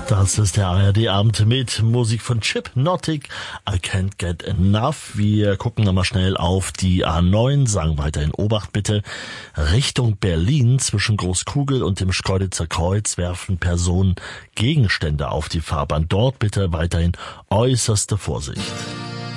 Das ist der ARD-Abend mit Musik von Chipnotic, I Can't Get Enough. Wir gucken nochmal schnell auf die A9, sagen weiterhin Obacht bitte. Richtung Berlin zwischen Großkugel und dem Schkeuditzer Kreuz werfen Personen Gegenstände auf die Fahrbahn. Dort bitte weiterhin äußerste Vorsicht.